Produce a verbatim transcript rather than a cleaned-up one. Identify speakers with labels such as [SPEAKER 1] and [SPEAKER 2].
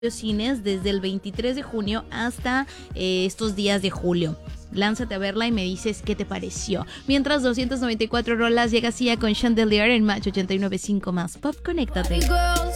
[SPEAKER 1] cines desde el veintitrés de junio hasta eh, estos días de julio. Lánzate a verla y me dices qué te pareció. Mientras, doscientas noventa y cuatro rolas llega Sia con Chandelier en Match ochenta y nueve punto cinco más Pop. Conéctate.